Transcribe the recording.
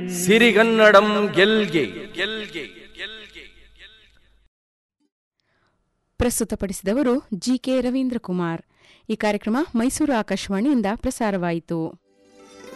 ಸಿರಿಗನ್ನಡಂ ಗೆಲ್ಗೆ ಗೆಲ್ಗೆ ಗೆಲ್ಗೆ ಪ್ರಸ್ತುತಪಡಿಸಿದವರು ಜಿಕೆ ರವೀಂದ್ರ ಕುಮಾರ್. ಈ ಕಾರ್ಯಕ್ರಮ ಮೈಸೂರು ಆಕಾಶವಾಣಿಯಿಂದ ಪ್ರಸಾರವಾಯಿತು.